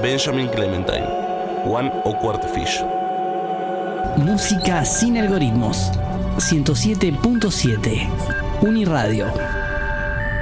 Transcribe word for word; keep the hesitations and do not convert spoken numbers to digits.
Benjamin Clementine, One Awkward Fish. Música sin algoritmos. ciento siete punto siete Uniradio.